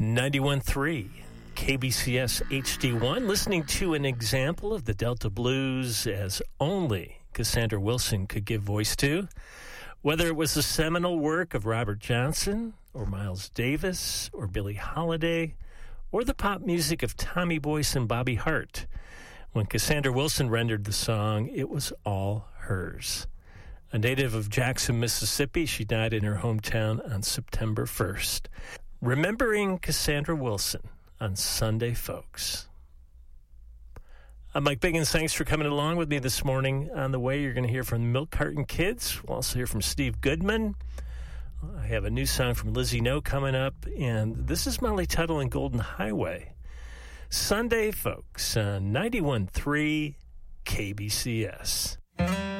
91.3 KBCS HD1, listening to an example of the Delta Blues as only Cassandra Wilson could give voice to. Whether it was the seminal work of Robert Johnson, or Miles Davis, or Billie Holiday, or the pop music of Tommy Boyce and Bobby Hart, when Cassandra Wilson rendered the song, it was all hers. A native of Jackson, Mississippi, she died in her hometown on September 1st. Remembering Cassandra Wilson on Sunday, folks. I'm Mike Biggins. Thanks for coming along with me this morning. On the way, you're going to hear from the Milk Carton Kids. We'll also hear from Steve Goodman. I have a new song from Lizzie No coming up, and this is Molly Tuttle and Golden Highway. Sunday, folks, on 91.3 KBCS.